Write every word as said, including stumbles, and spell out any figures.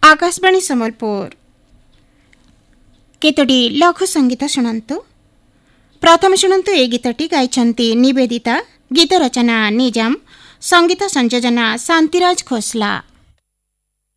आकाशवाणी सम्बलपुर केतोटी लघु संगीत शुणन्तु। प्रथम शुणन्तु ए गीतटी गाइछन्ति निवेदिता। गीत रचना निजाम, संगीत संयोजना शांतिराज खोसला।